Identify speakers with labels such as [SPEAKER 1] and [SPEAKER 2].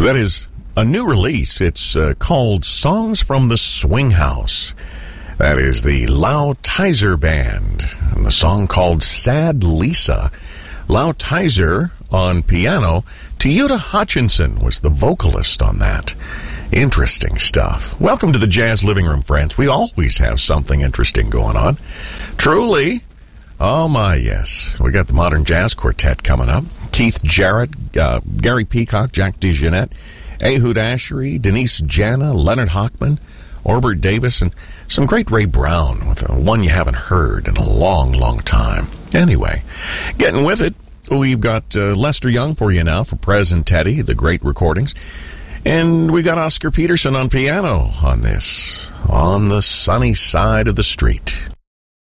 [SPEAKER 1] That is a new release. It's called Songs from the Swing House. That is the Lau Tizer Band, and the song called Sad Lisa. Lau Tizer on piano. Teuta Hutchinson was the vocalist on that. Interesting stuff. Welcome to the Jazz Living Room, friends. We always have something interesting going on. Truly. Oh, my, yes. We got the Modern Jazz Quartet coming up. Keith Jarrett, Gary Peacock, Jack DeJohnette, Ehud Ashery, Denise Jana, Leonard Hochman, Orbert Davis, and some great Ray Brown with one you haven't heard in a long, long time. Anyway, getting with it, we've got Lester Young for you now for Prez and Teddy, the great recordings. And we got Oscar Peterson on piano on this, On the Sunny Side of the Street.